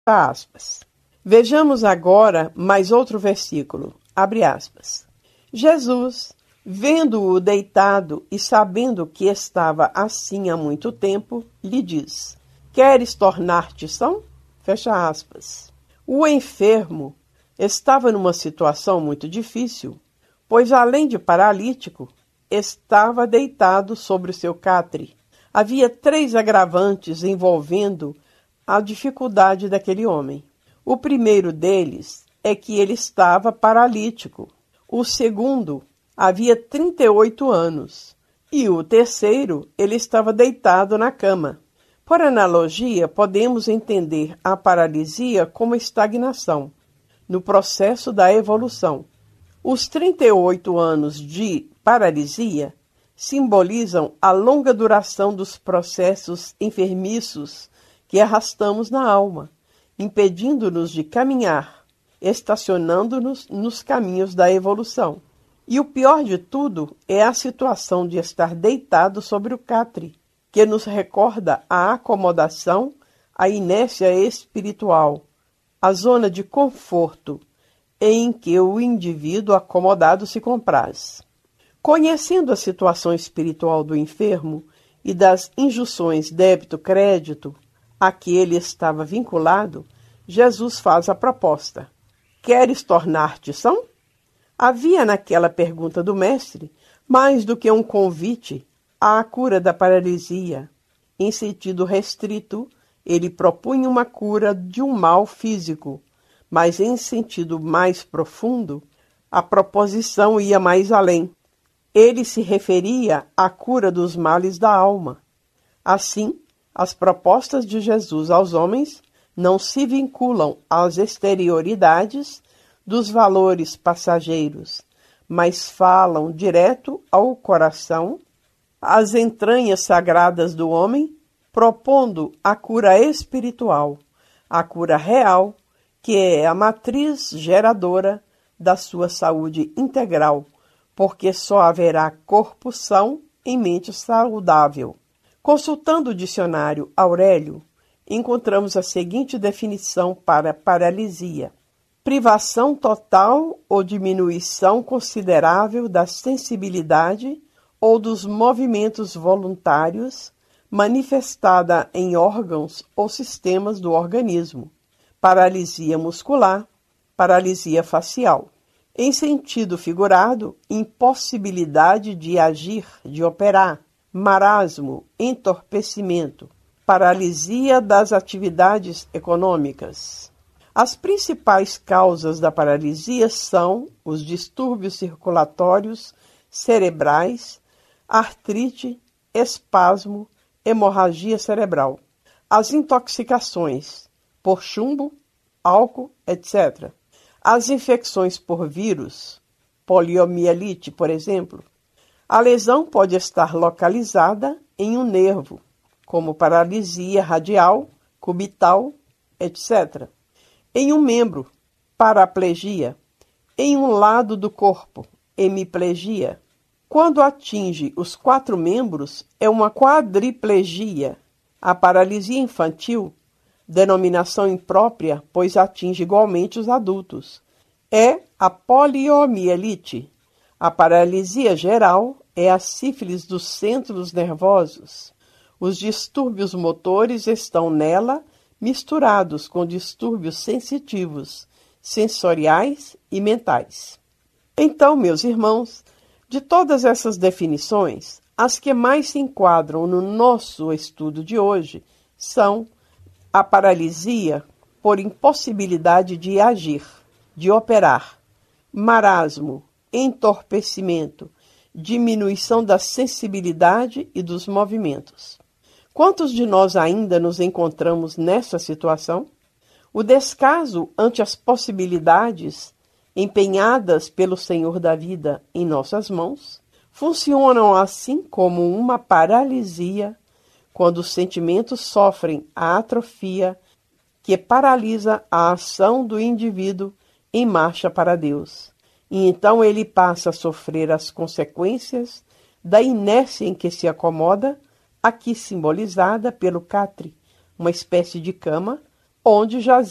aspas. Vejamos agora mais outro versículo, abre aspas. Jesus, vendo-o deitado e sabendo que estava assim há muito tempo, lhe diz: Queres tornar-te são? Fecha aspas. O enfermo estava numa situação muito difícil, pois além de paralítico, estava deitado sobre o seu catre. Havia 3 agravantes envolvendo a dificuldade daquele homem. O primeiro deles é que ele estava paralítico. O segundo, havia 38 anos. E o terceiro, ele estava deitado na cama. Por analogia, podemos entender a paralisia como estagnação, no processo da evolução. Os 38 anos de paralisia simbolizam a longa duração dos processos enfermiços que arrastamos na alma, impedindo-nos de caminhar, estacionando-nos nos caminhos da evolução. E o pior de tudo é a situação de estar deitado sobre o catre, que nos recorda a acomodação, a inércia espiritual, a zona de conforto em que o indivíduo acomodado se compraz. Conhecendo a situação espiritual do enfermo e das injunções débito-crédito a que ele estava vinculado, Jesus faz a proposta: Queres tornar-te são? Havia naquela pergunta do mestre mais do que um convite à cura da paralisia. Em sentido restrito, ele propunha uma cura de um mal físico, mas em sentido mais profundo, a proposição ia mais além. Ele se referia à cura dos males da alma. Assim, as propostas de Jesus aos homens não se vinculam às exterioridades dos valores passageiros, mas falam direto ao coração, às entranhas sagradas do homem, propondo a cura espiritual, a cura real, que é a matriz geradora da sua saúde integral, porque só haverá corpo são em mente saudável. Consultando o dicionário Aurélio, encontramos a seguinte definição para paralisia: privação total ou diminuição considerável da sensibilidade ou dos movimentos voluntários, manifestada em órgãos ou sistemas do organismo. Paralisia muscular, paralisia facial. Em sentido figurado, impossibilidade de agir, de operar, marasmo, entorpecimento, paralisia das atividades econômicas. As principais causas da paralisia são os distúrbios circulatórios cerebrais, artrite, espasmo, hemorragia cerebral. As intoxicações por chumbo, álcool, etc. As infecções por vírus, poliomielite, por exemplo. A lesão pode estar localizada em um nervo, como paralisia radial, cubital, etc. Em um membro, paraplegia. Em um lado do corpo, hemiplegia. Quando atinge os 4 membros, é uma quadriplegia. A paralisia infantil, denominação imprópria, pois atinge igualmente os adultos, é a poliomielite. A paralisia geral é a sífilis dos centros nervosos. Os distúrbios motores estão nela misturados com distúrbios sensitivos, sensoriais e mentais. Então, meus irmãos, de todas essas definições, as que mais se enquadram no nosso estudo de hoje são a paralisia por impossibilidade de agir, de operar, marasmo, entorpecimento, diminuição da sensibilidade e dos movimentos. Quantos de nós ainda nos encontramos nessa situação? O descaso ante as possibilidades empenhadas pelo Senhor da vida em nossas mãos funcionam assim como uma paralisia quando os sentimentos sofrem a atrofia que paralisa a ação do indivíduo em marcha para Deus. E então ele passa a sofrer as consequências da inércia em que se acomoda, aqui simbolizada pelo catre, uma espécie de cama, onde jazia